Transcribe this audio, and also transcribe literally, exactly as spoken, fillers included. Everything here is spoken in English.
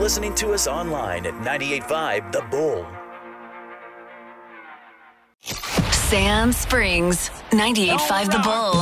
listening to us online at ninety-eight point five The Bull. Sand Springs, ninety-eight point five The Bull.